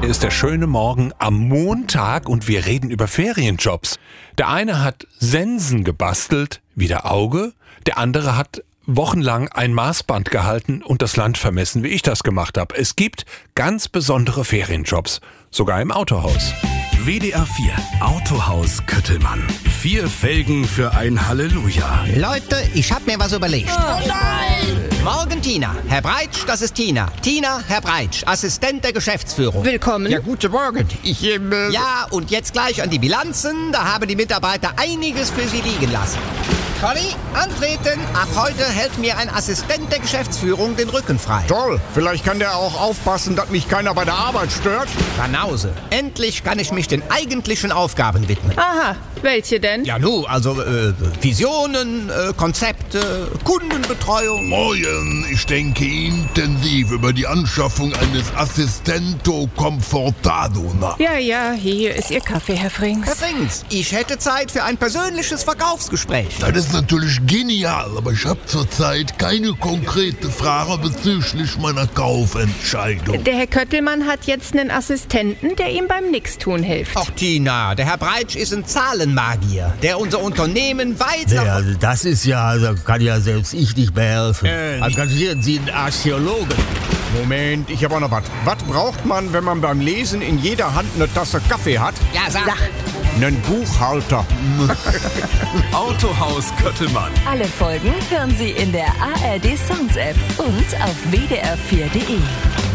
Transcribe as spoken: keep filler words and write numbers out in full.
Hier ist der schöne Morgen am Montag und wir reden über Ferienjobs. Der eine hat Sensen gebastelt, wie der Auge, der andere hat wochenlang ein Maßband gehalten und das Land vermessen, wie ich das gemacht habe. Es gibt ganz besondere Ferienjobs, sogar im Autohaus. W D R vier Autohaus Köttelmann. Vier Felgen für ein Halleluja. Leute, ich hab mir was überlegt. Oh nein! Morgen Tina. Herr Breitsch, das ist Tina. Tina, Herr Breitsch, Assistent der Geschäftsführung. Willkommen. Ja, guten Morgen. Ich, ähm, äh Ja, und jetzt gleich an die Bilanzen. Da haben die Mitarbeiter einiges für Sie liegen lassen. Conny, antreten. Ab heute hält mir ein Assistent der Geschäftsführung den Rücken frei. Toll, vielleicht kann der auch aufpassen, dass mich keiner bei der Arbeit stört. Banause. Endlich kann ich mich den eigentlichen Aufgaben widmen. Aha, welche denn? Ja, nu, also äh, Visionen, äh, Konzepte, Kundenbetreuung. Morgen, ich denke intensiv über die Anschaffung eines Assistento Confortado nach. Ja, ja, hier ist Ihr Kaffee, Herr Frings. Herr Frings, ich hätte Zeit für ein persönliches Verkaufsgespräch. Das ist natürlich genial, aber ich habe zurzeit keine konkrete Frage bezüglich meiner Kaufentscheidung. Der Herr Köttelmann hat jetzt einen Assistenten, der ihm beim Nixtun hilft. Ach Tina, der Herr Breitsch ist ein Zahlenmagier, der unser Unternehmen weit Ja, nach... also das ist ja, da kann ja selbst ich nicht mehr helfen. Äh, Engagieren Sie einen Archäologen. Moment, ich habe auch noch was. Was braucht man, wenn man beim Lesen in jeder Hand eine Tasse Kaffee hat? Ja, sag. Einen Buchhalter. Autohaus Köttelmann. Alle Folgen hören Sie in der A R D Sounds App und auf w d r vier punkt d e.